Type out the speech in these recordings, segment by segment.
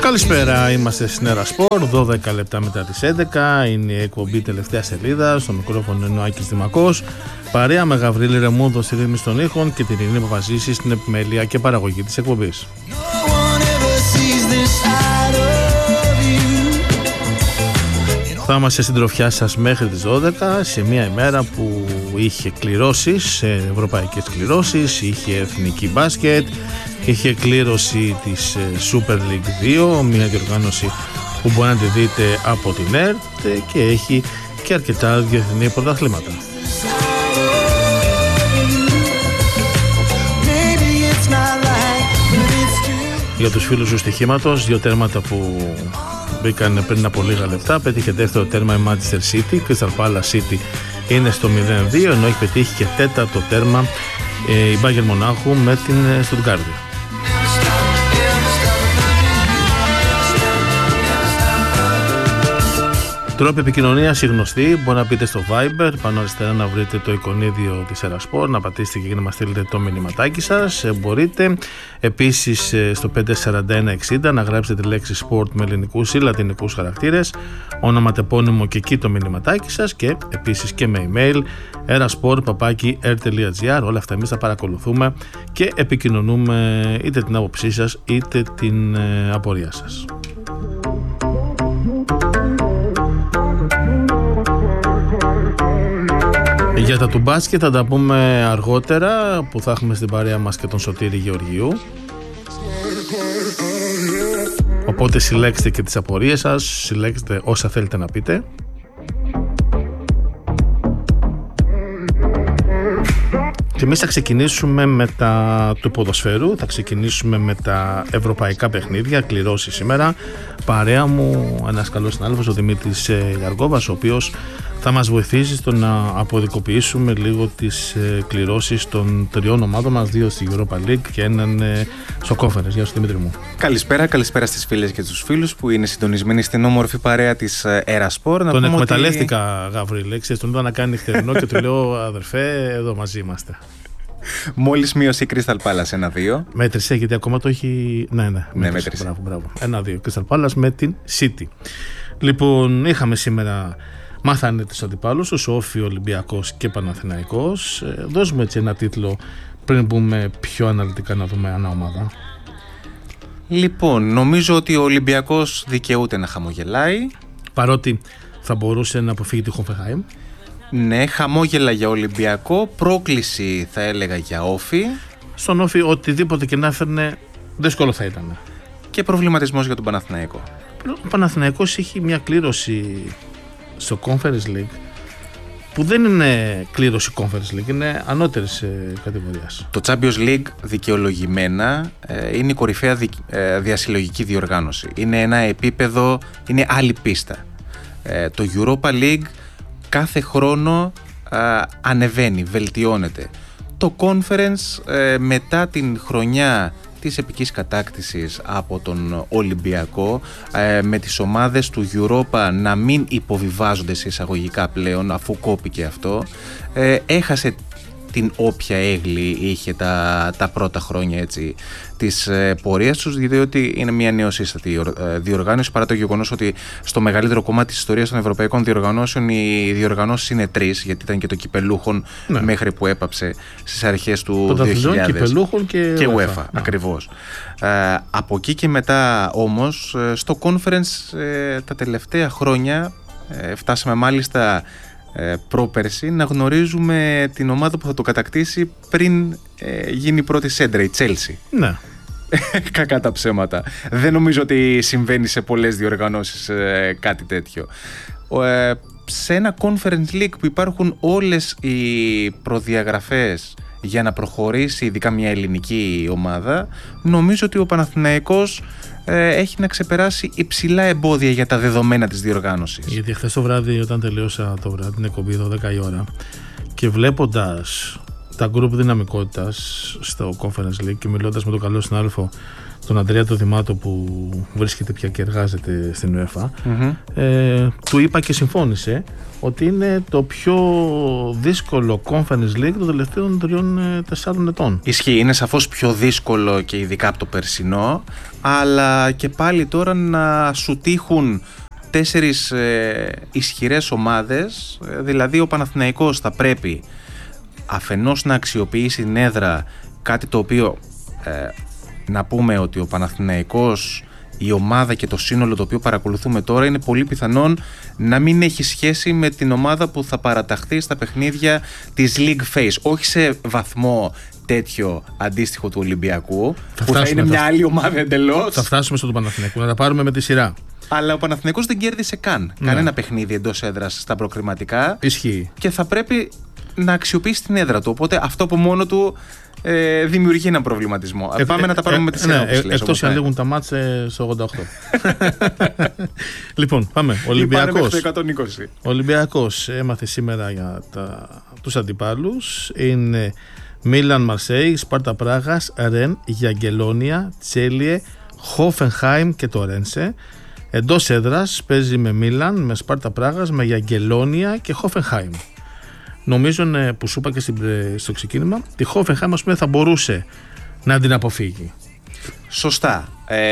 Καλησπέρα, είμαστε στην Era Sport, 12 λεπτά μετά τις 11. Είναι η εκπομπή Τελευταία Σελίδα. Στο μικρόφωνο είναι ο Άκης Δημακός. Παρέα με Γαβρίλη Ρεμούδο στη ρύθμιση των ήχων και την Ειρήνη Παπαζήση στην επιμέλεια και παραγωγή της εκπομπής. Θα είμαστε στην τροφιά σας μέχρι τις 12, σε μια ημέρα που είχε κληρώσεις, ευρωπαϊκές κληρώσεις, είχε εθνική μπάσκετ, είχε κλήρωση της Super League 2, μια διοργάνωση που μπορεί να τη δείτε από την ΕΡΤ και έχει και αρκετά διεθνή πρωταθλήματα. Για τους φίλους του στοιχήματος, δύο τέρματα που μπήκαν πριν από λίγα λεπτά. Πέτυχε δεύτερο τέρμα η Manchester City, Crystal Palace City είναι στο 0-2, ενώ έχει πετύχει και τέταρτο τέρμα η Bayern Μονάχου με την Stuttgart. Τρόποι επικοινωνίας γνωστοί, μπορεί να μπείτε στο Viber, πάνω αριστερά να βρείτε το εικονίδιο της Era Sport, να πατήσετε και να μας στείλετε το μηνυματάκι σας. Μπορείτε επίσης στο 54160 να γράψετε τη λέξη Sport με ελληνικούς ή λατινικούς χαρακτήρες, όνομα, τεπώνυμο και εκεί το μηνυματάκι σας, και επίσης και με email erasport@r.gr. Όλα αυτά εμείς τα παρακολουθούμε και επικοινωνούμε είτε την άποψή σας είτε την απορία σας. Για τα του μπάσκετ θα τα πούμε αργότερα, που θα έχουμε στην παρέα μας και τον Σωτήρη Γεωργιού. Οπότε συλλέξτε και τις απορίες σας, συλλέξτε όσα θέλετε να πείτε. Και εμείς θα ξεκινήσουμε με τα του ποδοσφαίρου, θα ξεκινήσουμε με τα ευρωπαϊκά παιχνίδια, κληρώσεις σήμερα. Παρέα μου ένας καλός συνάδελφος, ο Δημήτρης Γιαργόβας, ο οποίος θα μας βοηθήσει στο να αποδικοποιήσουμε λίγο τις κληρώσεις των τριών ομάδων μας, δύο στη Europa League και έναν στο Conference. Γεια σου Δημήτρη μου. Καλησπέρα στις φίλες και τους φίλους που είναι συντονισμένοι στην όμορφη παρέα της Era Sport. Τον εκμεταλλεύτηκα, Γαβρίλη, τον είδα να κάνει χτερινό και του λέω αδερφέ, εδώ μαζί είμαστε. Μόλις μείωσε η Crystal Palace 1-2. Μέτρησε, γιατί ακόμα το έχει. Ναι, μέτρησε. Μπράβο. 1-2 Crystal Palace με την City. Λοιπόν, είχαμε σήμερα. Μάθανε τους αντιπάλους τους, Όφη, Ολυμπιακός και Παναθηναϊκός. Δώσουμε έτσι ένα τίτλο πριν μπούμε πιο αναλυτικά να δούμε ένα ομάδα. Λοιπόν, νομίζω ότι ο Ολυμπιακός δικαιούται να χαμογελάει. Παρότι θα μπορούσε να αποφύγει τη Hoffenheim. Ναι, χαμόγελα για Ολυμπιακό, πρόκληση θα έλεγα για Όφη. Στον Όφη οτιδήποτε και να έφερνε δύσκολο θα ήταν. Και προβληματισμός για τον Παναθηναϊκό. Ο Παναθηναϊκός έχει μια κλήρωση στο Conference League που δεν είναι κλήρωση Conference League, είναι ανώτερης κατηγορίας. Το Champions League δικαιολογημένα είναι η κορυφαία διασυλλογική διοργάνωση. Είναι ένα επίπεδο, είναι άλλη πίστα. Το Europa League κάθε χρόνο ανεβαίνει, βελτιώνεται. Το Conference μετά την χρονιά της επικής κατάκτησης από τον Ολυμπιακό, με τις ομάδες του Europa να μην υποβιβάζονται σε εισαγωγικά πλέον, αφού κόπηκε αυτό, έχασε την όποια έγκλη είχε τα πρώτα χρόνια έτσι, της πορείας τους, διότι είναι μια νεοσύστατη διοργάνωση, παρά το γεγονός ότι στο μεγαλύτερο κομμάτι της ιστορίας των ευρωπαϊκών διοργανώσεων οι διοργανώσεις είναι τρεις, γιατί ήταν και το κυπελούχων μέχρι που έπαψε στις αρχές του 2000 κυπελούχων και UEFA. Ακριβώς. Από εκεί και μετά όμως στο Conference τα τελευταία χρόνια φτάσαμε μάλιστα πρόπερση να γνωρίζουμε την ομάδα που θα το κατακτήσει πριν γίνει η πρώτη σέντρα, η Chelsea. Ναι. Κακά τα ψέματα. Δεν νομίζω ότι συμβαίνει σε πολλές διοργανώσεις κάτι τέτοιο. Σε ένα Conference League που υπάρχουν όλες οι προδιαγραφές για να προχωρήσει ειδικά μια ελληνική ομάδα, νομίζω ότι ο Παναθηναϊκός έχει να ξεπεράσει υψηλά εμπόδια για τα δεδομένα της διοργάνωσης. Γιατί χθες το βράδυ, όταν τελείωσα το βράδυ την εκπομπή 12 η ώρα και βλέποντας τα γκρουπ δυναμικότητας στο Conference League και μιλώντας με τον καλό συνάδελφο στον Ανδρέα το Δημάτο που βρίσκεται πια και εργάζεται στην UEFA, του είπα και συμφώνησε ότι είναι το πιο δύσκολο Conference League των τελευταίων 3-4 ετών. Ισχύει, είναι σαφώς πιο δύσκολο και ειδικά από το περσινό, αλλά και πάλι τώρα να σου τύχουν 4 ισχυρές ομάδες, δηλαδή ο Παναθηναϊκός θα πρέπει αφενός να αξιοποιήσει την έδρα, κάτι το οποίο να πούμε ότι ο Παναθηναϊκός, η ομάδα και το σύνολο το οποίο παρακολουθούμε τώρα, είναι πολύ πιθανόν να μην έχει σχέση με την ομάδα που θα παραταχθεί στα παιχνίδια της League Phase, όχι σε βαθμό τέτοιο αντίστοιχο του Ολυμπιακού, που θα είναι μια άλλη ομάδα εντελώς. Θα φτάσουμε στον Παναθηναϊκό, να τα πάρουμε με τη σειρά. Αλλά ο Παναθηναϊκός δεν κέρδισε κανένα παιχνίδι εντός έδρας στα προκριματικά. Ισχύει. Και θα πρέπει να αξιοποιήσει την έδρα του. Οπότε αυτό από μόνο του δημιουργεί έναν προβληματισμό. Πάμε να τα πάρουμε με τη σειρά. Εκτός αν λήγουν τα μάτς στο 88. Λοιπόν, πάμε. Ολυμπιακός έμαθε σήμερα για τους αντιπάλους. Είναι Μίλαν, Μαρσέη, Σπάρτα Πράγας, Ρεν, Γιαγκελόνια, Τσέλιε, Χόφενχάιμ και το Ρένσε. Εντός έδρας παίζει με Μίλαν, με Σπάρτα Πράγας, με Γιαγκελόνια και Χόφενχάιμ. Νομίζω που σου είπα και στο ξεκίνημα, τη Χόφενχάιμ θα μπορούσε να την αποφύγει. Σωστά.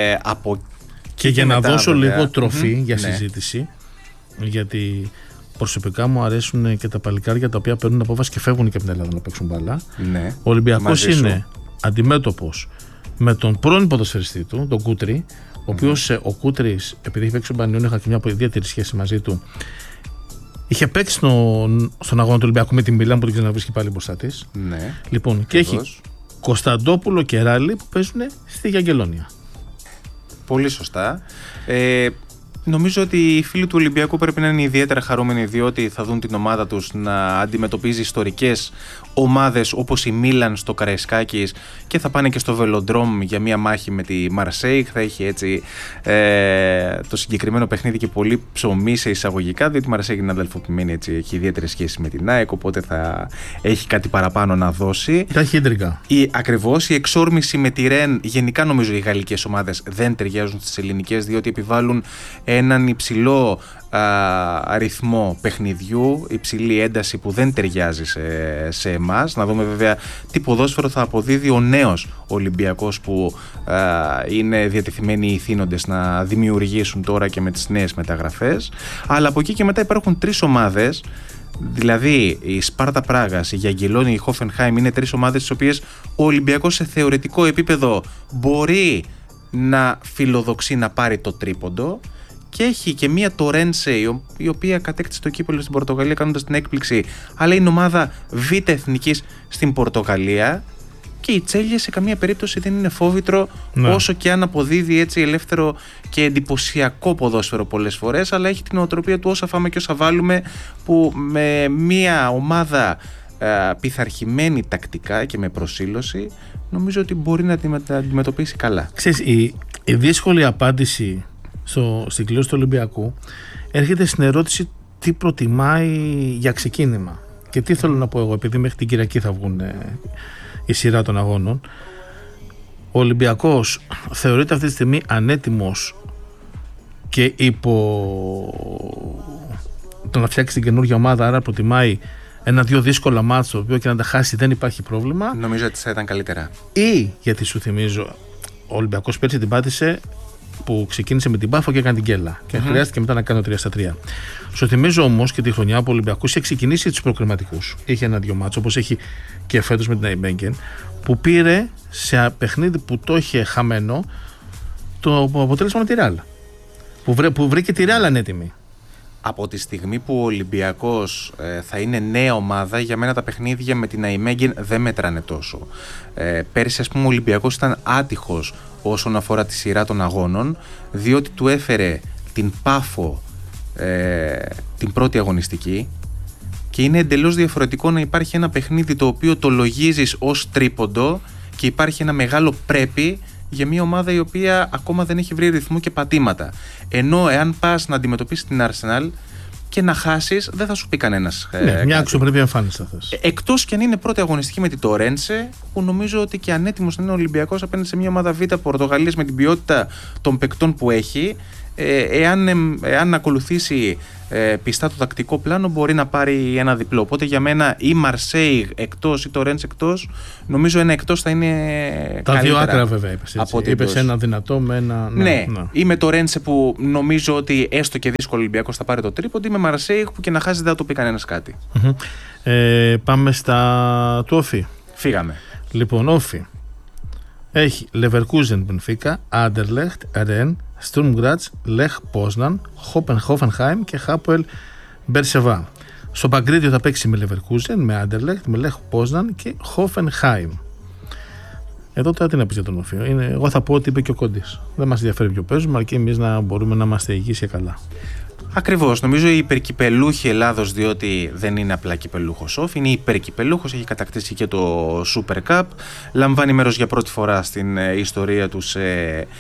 Και για να δώσω λίγο τροφή για συζήτηση, γιατί προσωπικά μου αρέσουν και τα παλικάρια τα οποία παίρνουν απόφαση και φεύγουν και από την Ελλάδα να παίξουν μπάλα. Ναι, ο Ολυμπιακός είναι αντιμέτωπος με τον πρώην ποδοσφαιριστή του, τον Κούτρι, ο οποίος ο Κούτρις, επειδή έχει παίξει ο Μπανιόν, είχα και μια ιδιαίτερη σχέση μαζί του. Είχε παίξει στον αγώνα του Ολυμπιακού με την Μίλαν που την ξαναβρίσκει πάλι μπροστά της. Ναι. Λοιπόν, και έχει Κωνσταντόπουλο και Ράλι που παίζουν στη Γιαγκελόνια. Πολύ σωστά. Νομίζω ότι οι φίλοι του Ολυμπιακού πρέπει να είναι ιδιαίτερα χαρούμενοι, διότι θα δουν την ομάδα τους να αντιμετωπίζει ιστορικές ομάδες όπως η Μίλαν στο Καραϊσκάκης και θα πάνε και στο Βελοντρόμ για μια μάχη με τη Μαρσέη. Θα έχει έτσι το συγκεκριμένο παιχνίδι και πολύ ψωμί σε εισαγωγικά, διότι η Μαρσέη είναι αδελφοποιημένη, έτσι, έχει ιδιαίτερη σχέση με την ΑΕΚ, οπότε θα έχει κάτι παραπάνω να δώσει. Τα χύντρικα. Ακριβώς. Η εξόρμηση με τη Ρεν, γενικά νομίζω οι γαλλικές ομάδες δεν ταιριάζουν στις ελληνικές, διότι επιβάλλουν έναν υψηλό αριθμό παιχνιδιού, υψηλή ένταση που δεν ταιριάζει σε εμάς. Να δούμε βέβαια τι ποδόσφαιρο θα αποδίδει ο νέος Ολυμπιακός που είναι διατεθειμένοι οι θύνοντες να δημιουργήσουν τώρα και με τις νέες μεταγραφές. Αλλά από εκεί και μετά υπάρχουν 3 ομάδες, δηλαδή η Σπάρτα Πράγας, η Γιαγκελόνια, η Χόφενχάιμ, είναι 3 ομάδες τις οποίες ο Ολυμπιακός σε θεωρητικό επίπεδο μπορεί να φιλοδοξεί να πάρει το τρίποντο. Και έχει και μία το Ρένσε, η οποία κατέκτησε το κύπελλο στην Πορτογαλία κάνοντας την έκπληξη, αλλά είναι ομάδα β' εθνικής στην Πορτογαλία. Και η Τσέλιε σε καμία περίπτωση δεν είναι φόβητρο, όσο και αν αποδίδει έτσι ελεύθερο και εντυπωσιακό ποδόσφαιρο πολλές φορές, αλλά έχει την οτροπία του όσα φάμε και όσα βάλουμε, που με μία ομάδα πειθαρχημένη τακτικά και με προσήλωση, νομίζω ότι μπορεί να την αντιμετωπίσει καλά. Ξέρεις, η δύσκολη απάντηση στην κλήρωση του Ολυμπιακού έρχεται στην ερώτηση τι προτιμάει για ξεκίνημα. Και τι θέλω να πω εγώ, επειδή μέχρι την Κυριακή θα βγουν η σειρά των αγώνων. Ο Ολυμπιακός θεωρείται αυτή τη στιγμή ανέτοιμος και υπό το να φτιάξει την καινούργια ομάδα, άρα προτιμάει 1-2 δύσκολα μάτς, το οποίο και να τα χάσει δεν υπάρχει πρόβλημα. Νομίζω ότι θα ήταν καλύτερα. Ή, γιατί σου θυμίζω, ο Ολυμπιακός πέρσι την πάτησε που ξεκίνησε με την Πάφο και έκανε την Κέλα. Και χρειάστηκε μετά να κάνει 3-3. Σου θυμίζω όμως και τη χρονιά που ο Ολυμπιακός είχε ξεκινήσει τους προκριματικούς. Είχε 1-2 μάτσο, όπως έχει και φέτος με την Αϊμπέγκεν, που πήρε σε παιχνίδι που το είχε χαμένο το αποτέλεσμα με τη Ρεάλ. Που βρήκε τη Ρεάλ ανέτοιμη. Από τη στιγμή που ο Ολυμπιακός θα είναι νέα ομάδα, για μένα τα παιχνίδια με την Αϊμέγγεν δεν μέτρανε τόσο. Πέρυσι, ας πούμε, ο Ολυμπιακός ήταν άτυχος όσον αφορά τη σειρά των αγώνων, διότι του έφερε την Πάφο την πρώτη αγωνιστική, και είναι εντελώς διαφορετικό να υπάρχει ένα παιχνίδι το οποίο το λογίζεις ως τρίποντο και υπάρχει ένα μεγάλο πρέπει για μια ομάδα η οποία ακόμα δεν έχει βρει ρυθμό και πατήματα. Ενώ εάν πας να αντιμετωπίσεις την Arsenal, και να χάσεις, δεν θα σου πει κανένας. Μια αξιοπρεπή εμφάνιση θα θες. Εκτός και αν είναι πρώτη αγωνιστική με τη Τορένσε, που νομίζω ότι και ανέτοιμος είναι ο Ολυμπιακός απέναντι σε μια ομάδα Β Πορτογαλίας με την ποιότητα των παικτών που έχει. Εάν ακολουθήσει πιστά το τακτικό πλάνο, μπορεί να πάρει ένα διπλό. Οπότε για μένα η Μαρσέιγ εκτός ή το Ρέντς εκτός, νομίζω ένα εκτός θα είναι τα καλύτερα. Δύο άκρα βέβαια είπες ένα δυνατό με ένα. Ναι. Ή με το Ρέντσε που νομίζω ότι έστω και δύσκολο Ολυμπιακός θα πάρει το τρίποντο, ή με Μαρσέιγ που και να χάσει δεν θα το πει κανένας κάτι. Πάμε στα του Όφη. Φύγαμε. Λοιπόν, Όφη έχει Leverkusen, Benfica, Anderlecht, Rennes, Sturm Graz, Lech Poznan, Hoffenheim και Hapoel Beersheva. Στο Παγκρίτιο θα παίξει με Leverkusen, με Anderlecht, με Lech Poznan και Hoffenheim. Εδώ τώρα τι να πεις για τον Όφη. Εγώ θα πω ότι είπε και ο Κόντης. Δεν μας ενδιαφέρει ποιο παίζουμε, αρκεί εμείς να μπορούμε να είμαστε υγιείς και καλά. Ακριβώς. Νομίζω η υπερκυπελούχη Ελλάδος, διότι δεν είναι απλά κυπελούχος Όφη, είναι υπερκυπελούχος, έχει κατακτήσει και το Super Cup, λαμβάνει μέρος για πρώτη φορά στην ιστορία του σε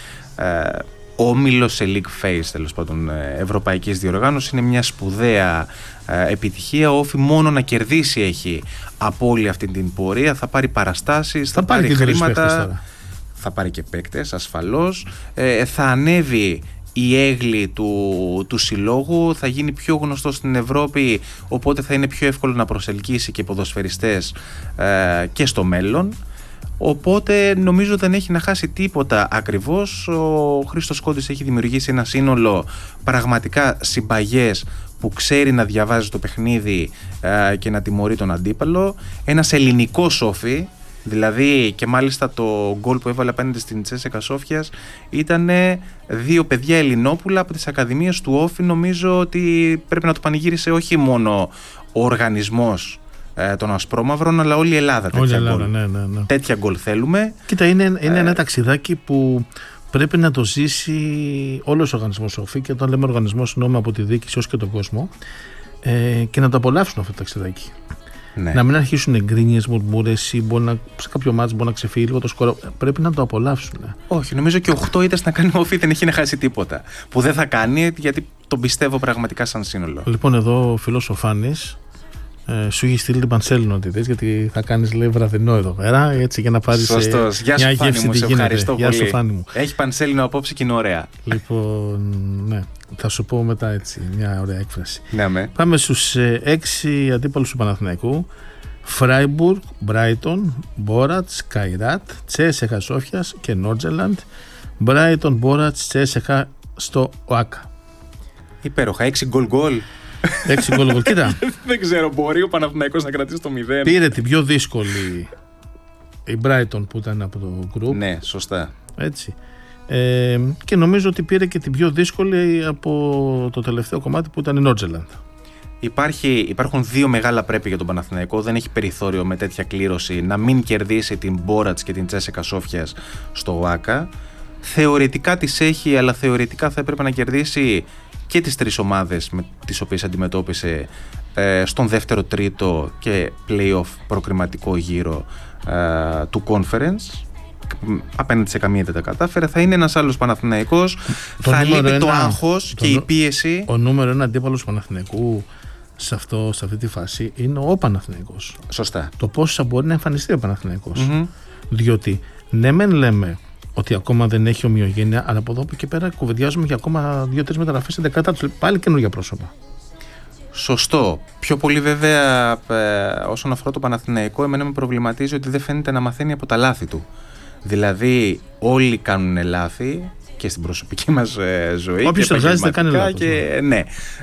όμιλο, σε league phase τέλος πάντων ευρωπαϊκής διοργάνωσης. Είναι μια σπουδαία επιτυχία. Ο Όφη μόνο να κερδίσει έχει από όλη αυτή την πορεία. Θα πάρει παραστάσεις, θα πάρει χρήματα, θα πάρει και παίκτες ασφαλώς, θα ανέβει η έγκλη του συλλόγου, θα γίνει πιο γνωστό στην Ευρώπη, οπότε θα είναι πιο εύκολο να προσελκύσει και ποδοσφαιριστές και στο μέλλον. Οπότε νομίζω δεν έχει να χάσει τίποτα ακριβώς. Ο Χρήστος Κόντης έχει δημιουργήσει ένα σύνολο πραγματικά συμπαγές που ξέρει να διαβάζει το παιχνίδι και να τιμωρεί τον αντίπαλο. Ένας ελληνικός Όφη, δηλαδή, και μάλιστα το γκολ που έβαλε απέναντι στην Τσέσεκα Σόφιας ήταν δύο παιδιά Ελληνόπουλα από τις ακαδημίες του Όφη. Νομίζω ότι πρέπει να το πανηγύρισε όχι μόνο ο οργανισμός των Ασπρόμαυρων, αλλά όλη η Ελλάδα. Τέτοια γκολ θέλουμε. Κοίτα, είναι ένα ταξιδάκι που πρέπει να το ζήσει όλος ο οργανισμός Όφη, και όταν λέμε οργανισμός εννοούμε από τη διοίκηση ως και τον κόσμο, και να το απολαύσουν αυτό το ταξιδάκι. Ναι. Να μην αρχίσουν εγκρίνειες, μουρμούρες, ή σε κάποιο μάτς μπορεί να ξεφύγει λίγο το σκορ. Πρέπει να το απολαύσουν. Όχι, νομίζω και 8 ήττες να κάνει ο Όφη δεν έχει να χάσει τίποτα. Που δεν θα κάνει, γιατί τον πιστεύω πραγματικά σαν σύνολο. Λοιπόν, εδώ ο φίλος ο Φάνης σου έχει στείλει την πανσέλινο ότι δεις, γιατί θα κάνεις, λέει, βραδινό εδώ πέρα, έτσι, για να πάρεις. Σωστός. Γεια σου, Φάνη μου, σε ευχαριστώ πολύ. Γεια σου, Φάνη μου. Έχει πανσέλινο απόψε και είναι ωραία. Λοιπόν, ναι, θα σου πω μετά, έτσι, μια ωραία έκφραση. Ναι, πάμε στους 6 αντίπαλους του Παναθηναϊκού. Φράιμπουργκ, Μπράιτον, Μπόρατς, Καϊράτ, Τσέσεχα Σόφιας και Νόρτζελαντ. Μπράιτον, Μπόρατς, Τσέσεχα στο ΟΑΚΑ. Υπέροχα, 6 γκολ. 6 γκολ. Κοίτα. Δεν ξέρω, μπορεί ο Παναθηναϊκός να κρατήσει το 0. Πήρε την πιο δύσκολη η Brighton που ήταν από το group. Ναι, σωστά. Έτσι. Και νομίζω ότι πήρε και την πιο δύσκολη από το τελευταίο κομμάτι που ήταν η Νόρτζελαντ. Υπάρχουν δύο μεγάλα πρέπει για τον Παναθηναϊκό. Δεν έχει περιθώριο με τέτοια κλήρωση να μην κερδίσει την Μπόρατς και την Τσέσεκα Σόφιας στο ΟΑΚΑ. Θεωρητικά τις έχει, αλλά θεωρητικά θα έπρεπε να κερδίσει και τις τρεις ομάδες με τις οποίες αντιμετώπισε στον δεύτερο, τρίτο και play-off προκριματικό γύρο του conference. Απέναντι σε καμία δεν τα κατάφερε. Θα είναι ένας άλλος Παναθηναϊκός. Θα λείπει το άγχος και η πίεση. Ο νούμερο 1 αντίπαλος του Παναθηναϊκού σε αυτή τη φάση είναι ο Παναθηναϊκός. Σωστά. Το πώς θα μπορεί να εμφανιστεί ο Παναθηναϊκός. Διότι ναι, μεν λέμε ότι ακόμα δεν έχει ομοιογένεια, αλλά από εδώ και πέρα κουβεντιάζουμε για ακόμα 2-3 μεταγραφές σε δεκάτα του. Πάλι καινούργια πρόσωπα. Σωστό. Πιο πολύ βέβαια όσον αφορά το Παναθηναϊκό, εμένα με προβληματίζει ότι δεν φαίνεται να μαθαίνει από τα λάθη του. Δηλαδή όλοι κάνουν λάθη και στην προσωπική μας ζωή. Όποιος εργάζεται κάνει λάθος. Και, ναι.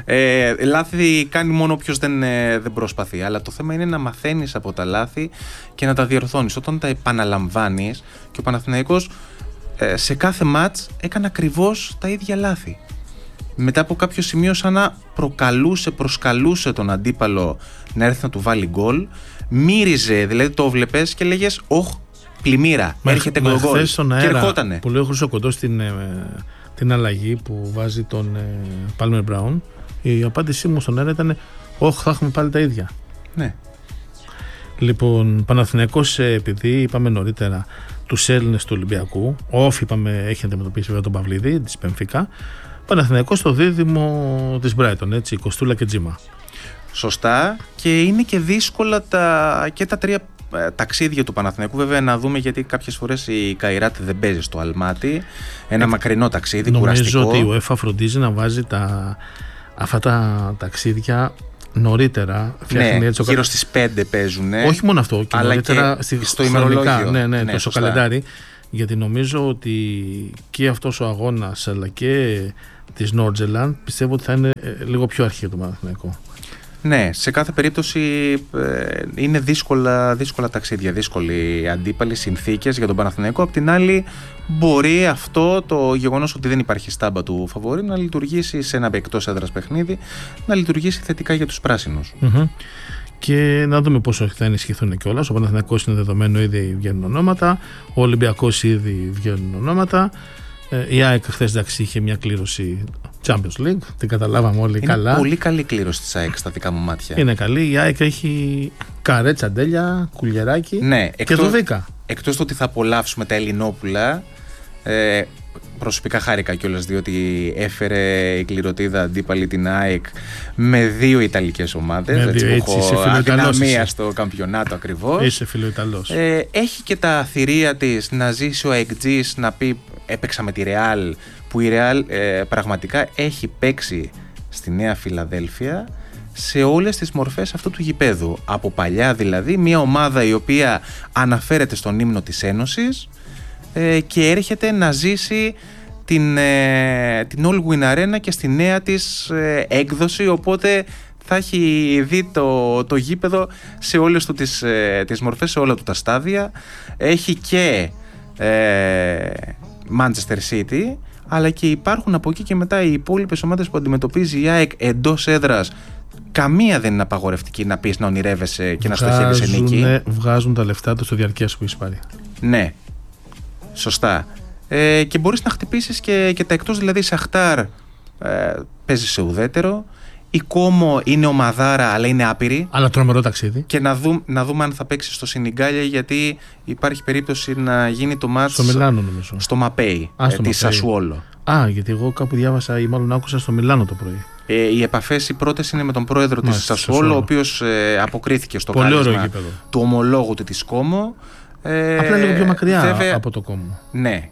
Λάθη κάνει μόνο όποιος δεν προσπαθεί. Αλλά το θέμα είναι να μαθαίνεις από τα λάθη και να τα διορθώνεις. Όταν τα επαναλαμβάνεις, και ο Παναθηναϊκός σε κάθε μάτς έκανε ακριβώς τα ίδια λάθη. Μετά από κάποιο σημείο σαν να προσκαλούσε τον αντίπαλο να έρθει να του βάλει γκολ. Μύριζε, δηλαδή το βλέπες και λέγες πλημμύρα, έρχεται γκολ και ερχότανε. Που λέει ο Χρυσοκοντός την αλλαγή που βάζει τον Πάλμερ Μπράουν, η απάντησή μου στον αέρα ήταν θα έχουμε πάλι τα ίδια. Ναι. Λοιπόν, Παναθηναϊκός, επειδή είπαμε νωρίτερα τους Έλληνες του Ολυμπιακού. Ο Όφη, είπαμε, έχει αντιμετωπίσει βέβαια τον Παυλίδη της Μπενφίκα. Παναθηναϊκός στο δίδυμο της Brighton, έτσι, Κοστούλα και Τζίμα. Σωστά, και είναι και δύσκολα και τα τρία ταξίδια του Παναθηναϊκού. Βέβαια, να δούμε, γιατί κάποιες φορές η Καϊράτ δεν παίζει στο Αλμάτι. Ένα μακρινό ταξίδι, κουραστικό. Νομίζω ότι η UEFA φροντίζει να βάζει αυτά τα ταξίδια νωρίτερα. Ναι, έτσι, γύρω στις 5 παίζουν. Όχι μόνο αυτό, και αλλά νωρίτερα και στο ημερολόγιο. Ναι, στο καλεντάρι. Γιατί νομίζω ότι και αυτός ο αγώνας, αλλά και της Νόρτζελαντ, πιστεύω ότι θα είναι λίγο πιο αρχή το Παναθηναϊκό. Ναι, σε κάθε περίπτωση είναι δύσκολα ταξίδια, δύσκολοι αντίπαλοι, συνθήκες για τον Παναθηναϊκό. Απ' την άλλη, μπορεί αυτό το γεγονός ότι δεν υπάρχει στάμπα του φαβορί να λειτουργήσει σε ένα εκτός έδρας παιχνίδι, να λειτουργήσει θετικά για τους πράσινους. Και να δούμε πόσο θα ενισχυθούν κιόλας. Ο Παναθηναϊκός είναι δεδομένο, ήδη βγαίνουν ονόματα. Ο Ολυμπιακός ήδη βγαίνουν ονόματα. Η ΑΕΚ χθες, εντάξει, είχε μια κλήρωση Champions League. Την καταλάβαμε όλοι καλά. Είναι πολύ καλή κλήρωση της ΑΕΚ στα δικά μου μάτια. Είναι καλή. Η ΑΕΚ έχει Καρέ, Τσαντέλια, Κουλιεράκι, ναι, και το Δίκα. Εκτός του ότι θα απολαύσουμε τα Ελληνόπουλα, προσωπικά χάρηκα κιόλας, διότι έφερε η κληρωτίδα αντίπαλη την ΑΕΚ με 2 Ιταλικές ομάδες. Έτσι, έχω αδυναμία στο καμπιονάτο ακριβώς. Είσαι φιλοϊταλός. Έχει και τα θηρία της να ζήσει ο ΑΕΚΤΖΙΣ, να πει έπαιξα με τη Ρεάλ, που η Ρεάλ πραγματικά έχει παίξει στη Νέα Φιλαδέλφια σε όλες τις μορφές αυτού του γηπέδου. Από παλιά δηλαδή, μια ομάδα η οποία αναφέρεται στον ύμνο της Ένωσης και έρχεται να ζήσει την All Win Arena και στη νέα της έκδοση, οπότε θα έχει δει το γήπεδο σε όλες του τις μορφές, σε όλα του τα στάδια. Έχει και Manchester City, αλλά και υπάρχουν από εκεί και μετά οι υπόλοιπες ομάδες που αντιμετωπίζει η ΑΕΚ εντός έδρας. Καμία δεν είναι απαγορευτική να πεις, να ονειρεύεσαι και να στοχεύεις σε νίκη. Βγάζουν τα λεφτά τους στο διαρκές που έχεις πάρει. Ναι, σωστά. Και μπορείς να χτυπήσεις και τα εκτός, δηλαδή Σαχτάρ παίζει σε ουδέτερο. Η Κόμο είναι ομαδάρα, αλλά είναι άπειρη. Αλλά τρομερό ταξίδι. Και να δούμε αν θα παίξει στο Σινιγκάλια, γιατί υπάρχει περίπτωση να γίνει το μάτς στο Μιλάνο, νομίζω. Στο Μαπέι της Σασουόλο. Γιατί εγώ κάπου διάβασα ή μάλλον άκουσα στο Μιλάνο το πρωί. Οι επαφές, οι πρώτες είναι με τον πρόεδρο της Σασουόλο, ο οποίος αποκρίθηκε στο κάλεσμα του ομολόγου του της Κόμο. Απλά λίγο πιο μακριά από το Κόμο. Ναι.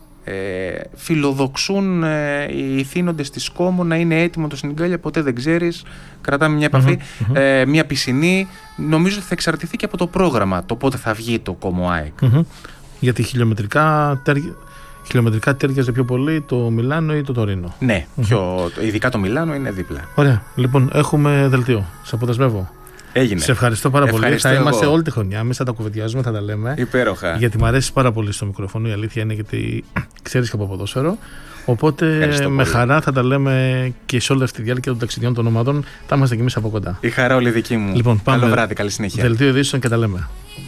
Φιλοδοξούν οι ηθήνοντες της Κόμο να είναι έτοιμο το Σινιγκάλια, ποτέ δεν ξέρεις. Κρατάμε μια επαφή, μια πισινή. Νομίζω ότι θα εξαρτηθεί και από το πρόγραμμα, το πότε θα βγει το Κόμο ΑΕΚ. Γιατί χιλιομετρικά τέριαζε πιο πολύ το Μιλάνο ή το Τωρίνο. Ναι, ειδικά το Μιλάνο είναι δίπλα. Ωραία, λοιπόν, έχουμε δελτίο. Σε αποδεσμεύω. Έγινε. Σε ευχαριστώ πάρα πολύ. Θα είμαστε εγώ όλη τη χρονιά. Εμείς θα τα κουβεντιάζουμε, θα τα λέμε. Υπέροχα. Γιατί μου αρέσει πάρα πολύ στο μικρόφωνο. Η αλήθεια είναι, γιατί ξέρεις και από ποδόσφαιρο. Οπότε με χαρά θα τα λέμε και σε όλη αυτή τη διάρκεια των ταξιδιών των ομάδων. Θα είμαστε κι εμείς από κοντά. Η χαρά όλη δική μου. Λοιπόν, πάμε. Καλό βράδυ, καλή συνέχεια. Δελτίο ειδήσεων και τα λέμε.